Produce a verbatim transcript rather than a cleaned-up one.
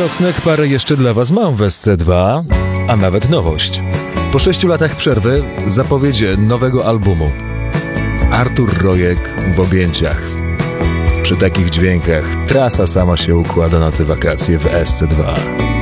Nocnek, parę jeszcze dla was mam w S C dwa, a nawet nowość. Po sześciu latach przerwy zapowiedź nowego albumu. Artur Rojek w objęciach. Przy takich dźwiękach trasa sama się układa na te wakacje w S C dwa.